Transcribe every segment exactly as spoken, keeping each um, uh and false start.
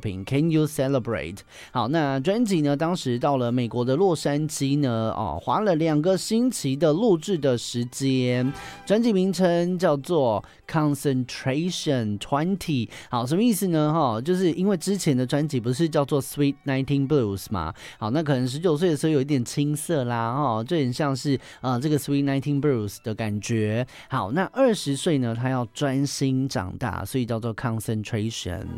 品 Can You Celebrate。 好，那专辑呢当时到了美国的洛杉矶呢，哦，花了两个星期的录制的时间。专辑名称叫做 Concentration twenty。 好，什么意思呢？哦，就是因为之前的专辑不是叫做 Sweet Nineteen Blues 嘛，好，那可能十九岁的时候有一点青涩啦，哦，就很像是呃这个 Sweet Nineteen Blues 的感觉。好，那二十岁呢，他要专心长大，所以叫做 Concentration。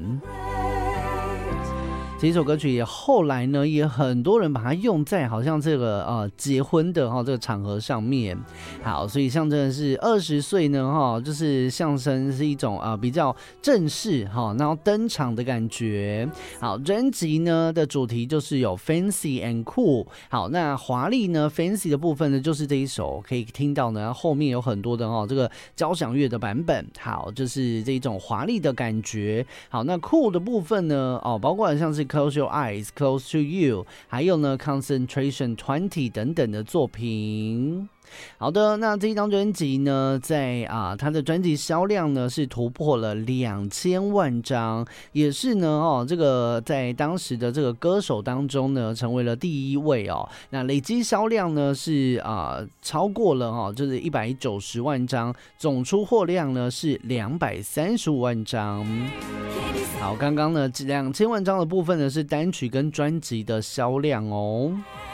这首歌曲也后来呢，也很多人把它用在好像这个呃结婚的哈、哦、这个场合上面。好，所以象征的是二十岁呢哈、哦，就是象征是一种呃比较正式哈、哦，然后登场的感觉。好，专辑呢的主题就是有 Fancy and Cool。好，那华丽呢 Fancy 的部分呢，就是这一首可以听到呢，后面有很多的哦这个交响乐的版本。好，就是这种华丽的感觉。好，那 Cool 的部分呢，哦，包括像是Close Your Eyes, Close to You， 还有呢 Concentration twenty 等等的作品。好的，那这一张专辑呢，在啊它的专辑销量呢是突破了两千万张，也是呢哦这个在当时的这个歌手当中呢成为了第一位哦。那累积销量呢是啊超过了哦，就是一百九十万张，总出货量呢是两百三十五万张。好，刚刚呢两千万张的部分呢是单曲跟专辑的销量哦。